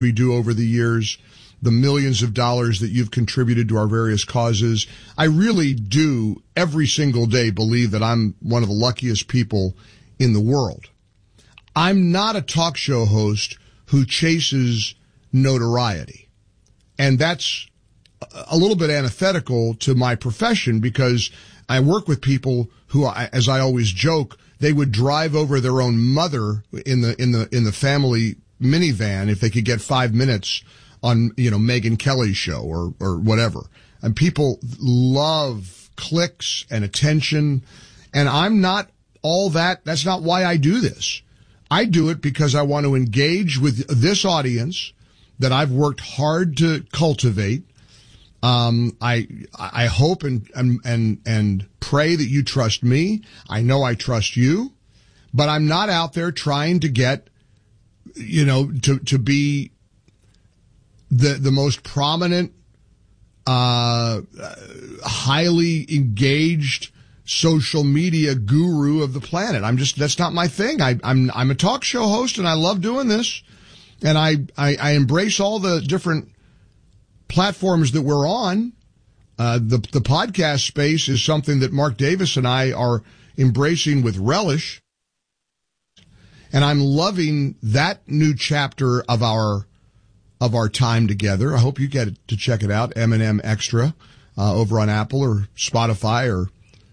we do over the years, the millions of dollars that you've contributed to our various causes. I really do every single day believe that I'm one of the luckiest people in the world. I'm not a talk show host who chases notoriety. And that's a little bit antithetical to my profession because I work with people who, as I always joke, they would drive over their own mother in the family minivan if they could get 5 minutes on, Megyn Kelly's show or whatever. And people love clicks and attention. And I'm not all that. That's not why I do this. I do it because I want to engage with this audience that I've worked hard to cultivate. I hope and pray that you trust me. I know I trust you, but I'm not out there trying to get, to be the most prominent, highly engaged social media guru of the planet. That's not my thing. I'm a talk show host and I love doing this. And I embrace all the different platforms that we're on. The podcast space is something that Mark Davis and I are embracing with relish. And I'm loving that new chapter of our time together. I hope you get to check it out. M&M Extra, over on Apple or Spotify or,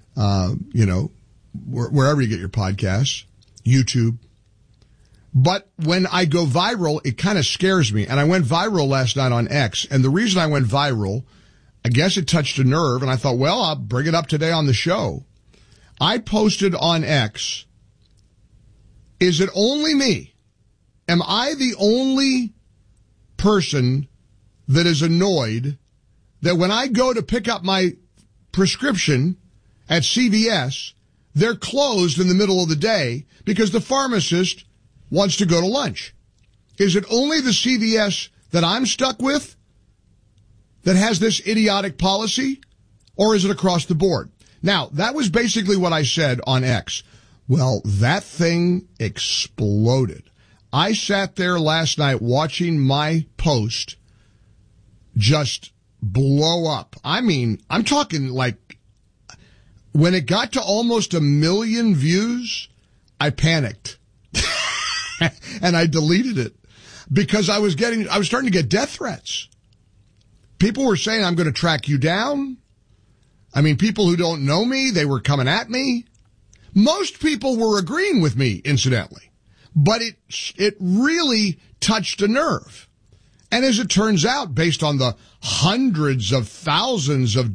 wherever you get your podcasts, YouTube. But when I go viral, it kind of scares me. And I went viral last night on X. And the reason I went viral, I guess it touched a nerve. And I thought, well, I'll bring it up today on the show. I posted on X, is it only me? Am I the only person that is annoyed that when I go to pick up my prescription at CVS, they're closed in the middle of the day because the pharmacist wants to go to lunch? Is it only the CVS that I'm stuck with that has this idiotic policy, or is it across the board? Now, that was basically what I said on X. Well, that thing exploded. I sat there last night watching my post just blow up. I mean, I'm talking like when it got to almost 1 million views, I panicked. And I deleted it because I was starting to get death threats. People were saying, I'm going to track you down. I mean, people who don't know me, they were coming at me. Most people were agreeing with me, incidentally, but it hundreds touched a nerve. And as it turns out, based on the hundreds of thousands of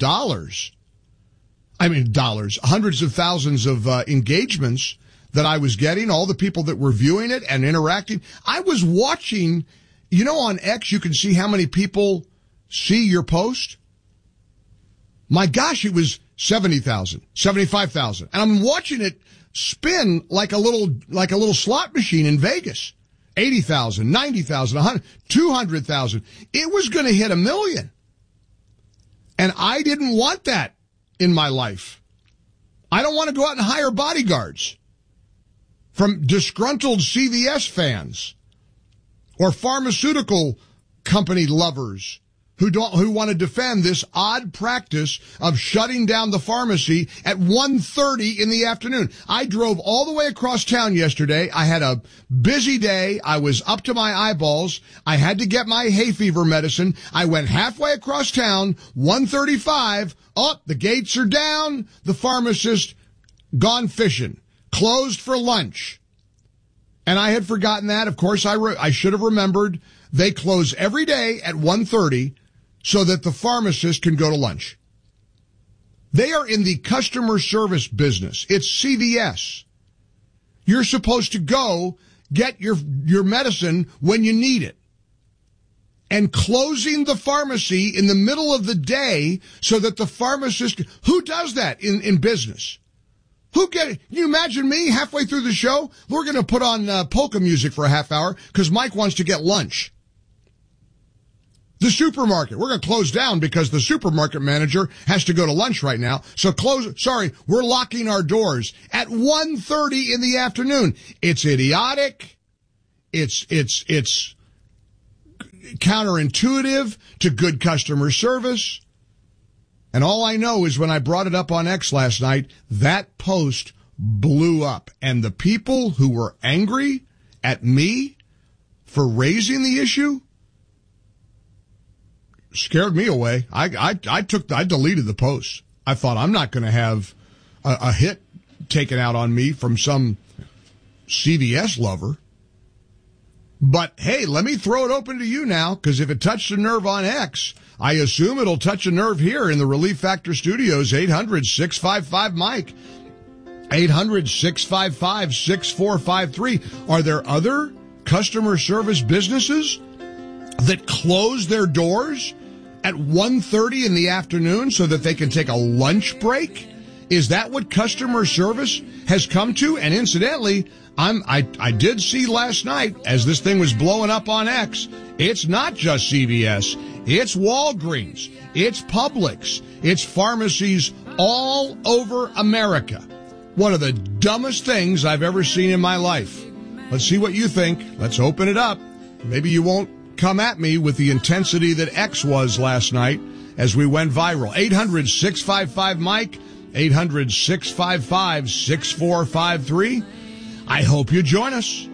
hundreds of thousands of engagements that I was getting, all the people that were viewing it and interacting. I was watching, on X, you can see how many people see your post. My gosh, it was 70,000, 75,000. And I'm watching it spin like a little slot machine in Vegas. 80,000, 90,000, 100, 200,000. It was going to hit 1 million. And I didn't want that in my life. I don't want to go out and hire bodyguards from disgruntled CVS fans or pharmaceutical company lovers who want to defend this odd practice of shutting down the pharmacy at 1:30 in the afternoon. I drove all the way across town yesterday. I had a busy day. I was up to my eyeballs. I had to get my hay fever medicine. I went halfway across town, 1:35. Oh, the gates are down. The pharmacist gone fishing. Closed for lunch. And I had forgotten that. Of course, I should have remembered they close every day at 1:30 so that the pharmacist can go to lunch. They are in the customer service business. It's CVS. You're supposed to go get your medicine when you need it. And closing the pharmacy in the middle of the day so that the pharmacist, who does that in business? Can you imagine me halfway through the show? We're going to put on polka music for a half hour because Mike wants to get lunch. The supermarket, we're going to close down because the supermarket manager has to go to lunch right now. So we're locking our doors at 1:30 in the afternoon. It's idiotic. It's counterintuitive to good customer service. And all I know is when I brought it up on X last night, that post blew up. And the people who were angry at me for raising the issue scared me away. I deleted the post. I thought I'm not going to have a hit taken out on me from some CVS lover. But hey, let me throw it open to you now, because if it touched a nerve on X, I assume it'll touch a nerve here in the Relief Factor Studios. 800-655-MIKE. 800-655-6453. Are there other customer service businesses that close their doors at 1:30 in the afternoon so that they can take a lunch break? Is that what customer service has come to? And incidentally, I did see last night, as this thing was blowing up on X, it's not just CVS. It's Walgreens. It's Publix. It's pharmacies all over America. One of the dumbest things I've ever seen in my life. Let's see what you think. Let's open it up. Maybe you won't come at me with the intensity that X was last night as we went viral. 800-655-MIKE. 800-655-6453. I hope you join us.